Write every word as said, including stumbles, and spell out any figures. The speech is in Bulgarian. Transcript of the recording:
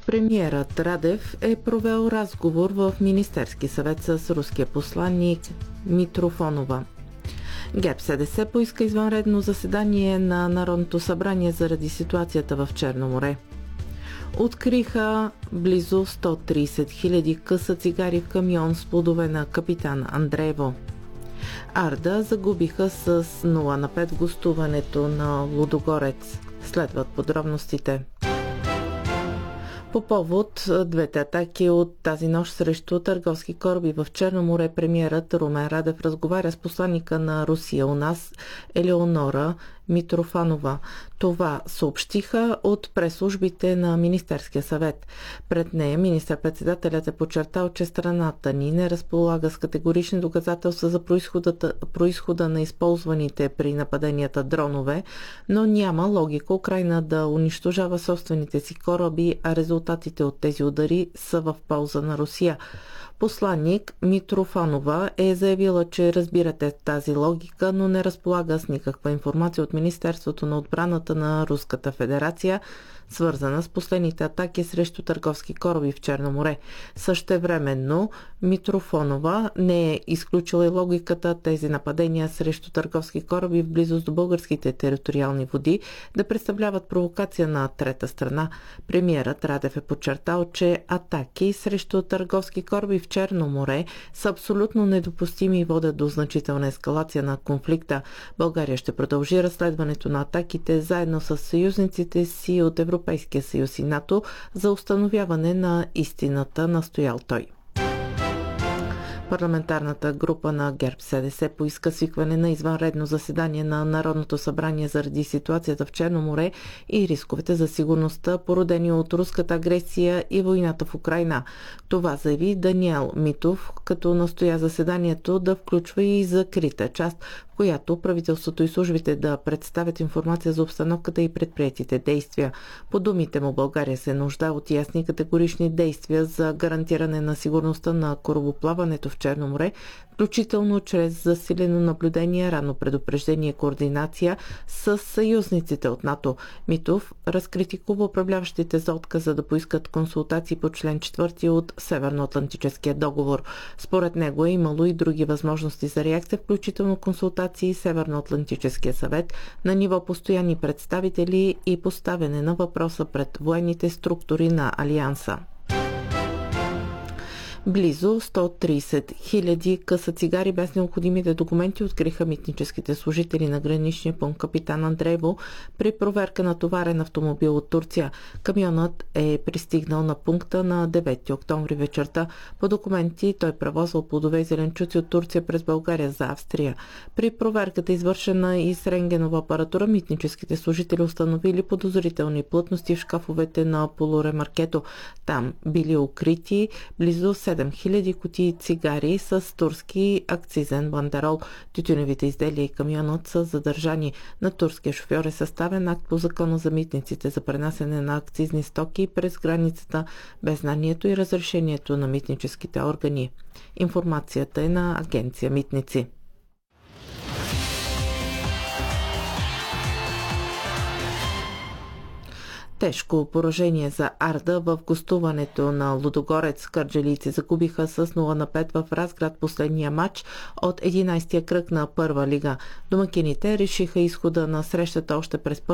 Премиерът Радев е провел разговор в Министерски съвет с руския посланник Митрофанова. ГЕРБ-СДС поиска извънредно заседание на Народното събрание заради ситуацията в Черно море. Откриха близо сто трийсет хиляди къса цигари в камион с плодове на Капитан Андреево. Арда загубиха с нула на пет гостуването на Лудогорец. Следват подробностите. По повод двете атаки от тази нощ срещу търговски кораби в Черно море, премиерът Румен Радев разговаря с посланника на Русия у нас Елеонора Митрофанова. Това съобщиха от пресслужбите на Министерския съвет. Пред нея министър-председателят е подчертал, че страната ни не разполага с категорични доказателства за произхода на използваните при нападенията дронове, но няма логика Украйна да унищожава собствените си кораби, а резултатите от тези удари са в полза на Русия. Посланник Митрофанова е заявила, че разбирате тази логика, но не разполага с никаква информация от Министерството на отбраната на Руската федерация, свързана с последните атаки срещу търговски кораби в Черно море. Същевременно Митрофанова не е изключила и логиката тези нападения срещу търговски кораби в близост до българските териториални води да представляват провокация на трета страна. Премиерът Радев е подчертал, че атаки срещу търговски кораби в Черно море са абсолютно недопустими и водят до значителна ескалация на конфликта. България ще продължи разследването на атаките заедно с съюзниците си от Европейския съюз и НАТО за установяване на истината, настоял той. Парламентарната група на ГЕРБ-СДС поиска свикване на извънредно заседание на Народното събрание заради ситуацията в Черно море и рисковете за сигурността, породени от руската агресия и войната в Украйна. Това заяви Даниел Митов, като настоя заседанието да включва и закрита част, в която правителството и службите да представят информация за обстановката и предприетите действия. По думите му, България се нужда от ясни категорични действия за гарантиране на сигурността на корабоплаването в Черно море, включително чрез засилено наблюдение, ранно предупреждение и координация с съюзниците от НАТО. Митов разкритикува управляващите за отказа да поискат консултации по член четвърти от Северноатлантическия договор. Според него е имало и други възможности за реакция, включително консултации с Северноатлантическия съвет на ниво постоянни представители и поставяне на въпроса пред военните структури на Алианса. Близо сто трийсет хиляди къса цигари без необходимите документи откриха митническите служители на граничния пункт Капитан Андреево при проверка на товарен автомобил от Турция. Камионът е пристигнал на пункта на девети октомври вечерта. По документи той превозвал плодове и зеленчуци от Турция през България за Австрия. При проверката, извършена и с рентгенова апаратура, митническите служители установили подозрителни плътности в шкафовете на полуремаркето. Там били укрити близо седем хиляди кутии цигари с турски акцизен бандерол. Тютюневите изделия и камионът са задържани. На турския шофьор е съставен акт по закона за митниците за пренасене на акцизни стоки през границата без знанието и разрешението на митническите органи. Информацията е на агенция Митници. Тежко поражение за Арда в гостуването на Лудогорец. Кърджалийци загубиха с нула на пет в Разград последния матч от единайсетия кръг на първа лига. Домакините решиха изхода на срещата още през